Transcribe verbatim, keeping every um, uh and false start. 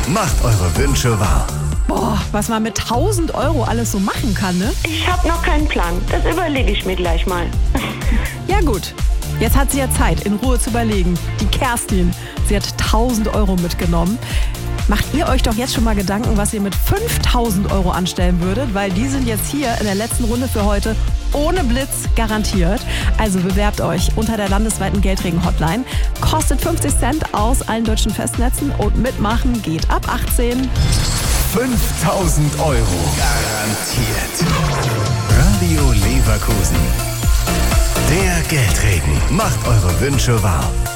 macht eure Wünsche wahr. Boah, was man mit tausend Euro alles so machen kann, ne? Ich habe noch keinen Plan. Das überlege ich mir gleich mal. Ja gut, jetzt hat sie ja Zeit, in Ruhe zu überlegen. Die Kerstin, sie hat tausend Euro mitgenommen. Macht ihr euch doch jetzt schon mal Gedanken, was ihr mit fünftausend Euro anstellen würdet, weil die sind jetzt hier in der letzten Runde für heute ohne Blitz garantiert. Also bewerbt euch unter der landesweiten Geldregen-Hotline. Kostet fünfzig Cent aus allen deutschen Festnetzen und mitmachen geht ab achtzehn. fünftausend Euro garantiert. Radio Leverkusen. Der Geldregen macht eure Wünsche wahr.